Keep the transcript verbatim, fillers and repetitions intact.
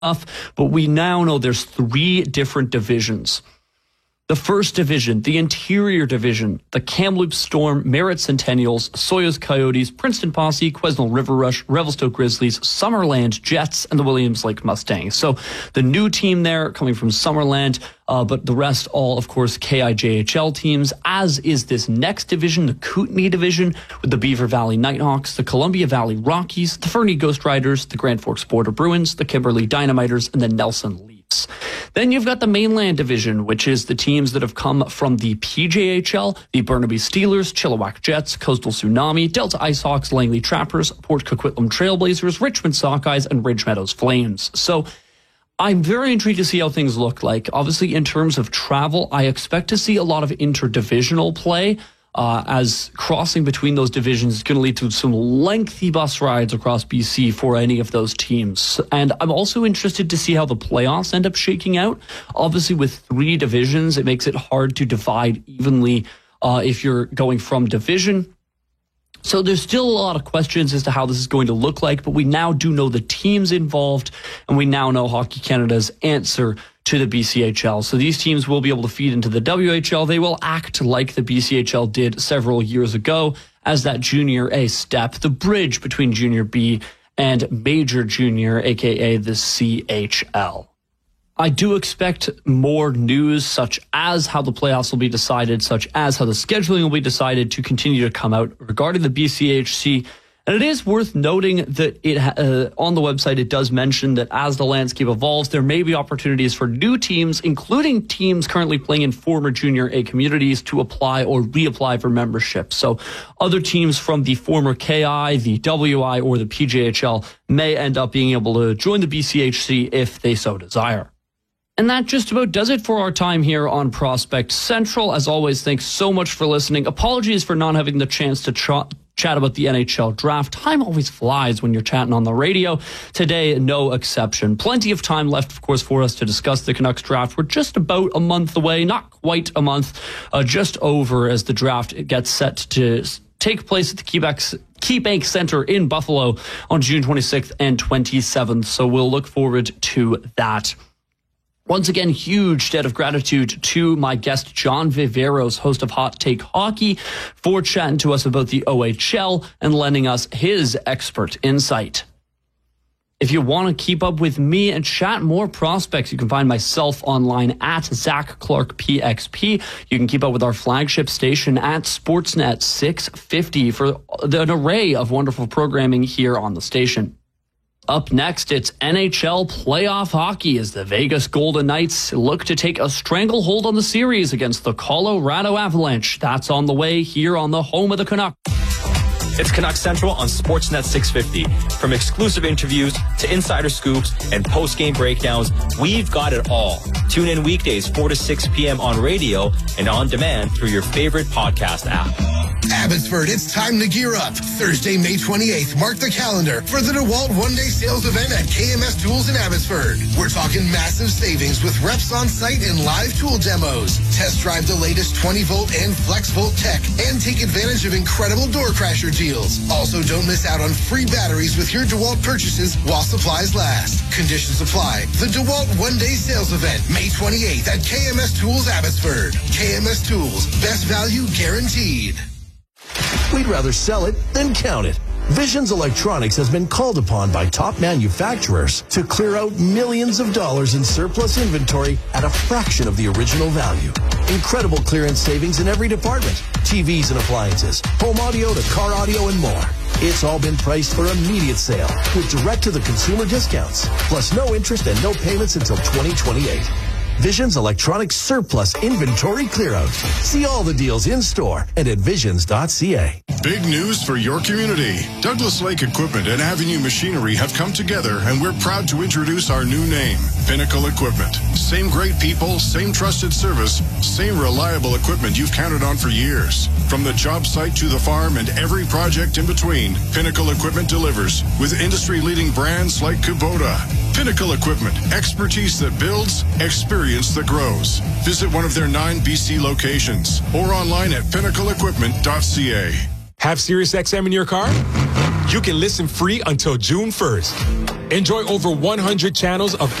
but we now know there's three different divisions. The first division, the Interior Division, the Kamloops Storm, Merritt Centennials, Soyuz Coyotes, Princeton Posse, Quesnel River Rush, Revelstoke Grizzlies, Summerland Jets, and the Williams Lake Mustangs. So the new team there coming from Summerland, uh, but the rest all, of course, K I J H L teams, as is this next division, the Kootenay Division, with the Beaver Valley Nighthawks, the Columbia Valley Rockies, the Fernie Ghost Riders, the Grand Forks Border Bruins, the Kimberley Dynamiters, and the Nelson Leafs. Then you've got the Mainland Division, which is the teams that have come from the P J H L, the Burnaby Steelers, Chilliwack Jets, Coastal Tsunami, Delta Icehawks, Langley Trappers, Port Coquitlam Trailblazers, Richmond Sockeyes, and Ridge Meadows Flames. So I'm very intrigued to see how things look like. Obviously, in terms of travel, I expect to see a lot of interdivisional play. Uh, as crossing between those divisions is going to lead to some lengthy bus rides across B C for any of those teams. And I'm also interested to see how the playoffs end up shaking out. Obviously, with three divisions, it makes it hard to divide evenly uh, if you're going from division. So there's still a lot of questions as to how this is going to look like, but we now do know the teams involved, and we now know Hockey Canada's answer to the B C H L. So these teams will be able to feed into the W H L. They will act like the B C H L did several years ago as that Junior A step, the bridge between Junior B and Major Junior, aka the C H L. I do expect more news, such as how the playoffs will be decided, such as how the scheduling will be decided, to continue to come out regarding the B C H C. And it is worth noting that it uh, on the website, it does mention that as the landscape evolves, there may be opportunities for new teams, including teams currently playing in former Junior A communities, to apply or reapply for membership. So other teams from the former K I, the W I, or the P J H L may end up being able to join the B C H C if they so desire. And that just about does it for our time here on Prospect Central. As always, thanks so much for listening. Apologies for not having the chance to ch- chat about the N H L draft. Time always flies when you're chatting on the radio. Today, no exception. Plenty of time left, of course, for us to discuss the Canucks draft. We're just about a month away, not quite a month, uh, just over as the draft gets set to take place at the KeyBank, KeyBank Center in Buffalo on June twenty-sixth and twenty-seventh. So we'll look forward to that. Once again, huge debt of gratitude to my guest, John Viveros, host of Hot Take Hockey, for chatting to us about the O H L and lending us his expert insight. If you want to keep up with me and chat more prospects, you can find myself online at Zach Clark P X P. You can keep up with our flagship station at Sportsnet six fifty for an array of wonderful programming here on the station. Up next, it's N H L playoff hockey as the Vegas Golden Knights look to take a stranglehold on the series against the Colorado Avalanche. That's on the way here on the home of the Canucks. It's Canucks Central on Sportsnet six fifty. From exclusive interviews to insider scoops and post-game breakdowns, we've got it all. Tune in weekdays four to six p.m. on radio and on demand through your favorite podcast app. Abbotsford, it's time to gear up. Thursday, May twenty-eighth, mark the calendar for the DeWalt one-day sales event at K M S Tools in Abbotsford. We're talking massive savings with reps on site and live tool demos. Test drive the latest twenty-volt and FlexVolt tech and take advantage of incredible door crasher deals. Also, don't miss out on free batteries with your DeWalt purchases while supplies last. Conditions apply. The DeWalt one-day sales event, May twenty-eighth at K M S Tools Abbotsford. K M S Tools, best value guaranteed. We'd rather sell it than count it. Visions Electronics has been called upon by top manufacturers to clear out millions of dollars in surplus inventory at a fraction of the original value. Incredible clearance savings in every department. T Vs and appliances, home audio to car audio and more. It's all been priced for immediate sale with direct-to-the-consumer discounts, plus no interest and no payments until twenty twenty-eight. Visions Electronics Surplus Inventory Clearout. See all the deals in store and at visions dot c a. Big news for your community. Douglas Lake Equipment and Avenue Machinery have come together, and we're proud to introduce our new name, Pinnacle Equipment. Same great people, same trusted service, same reliable equipment you've counted on for years. From the job site to the farm and every project in between, Pinnacle Equipment delivers with industry-leading brands like Kubota. Pinnacle Equipment, expertise that builds, experience that grows. Visit one of their nine B C locations or online at pinnacle equipment dot c a. Have SiriusXM in your car? You can listen free until June first. Enjoy over one hundred channels of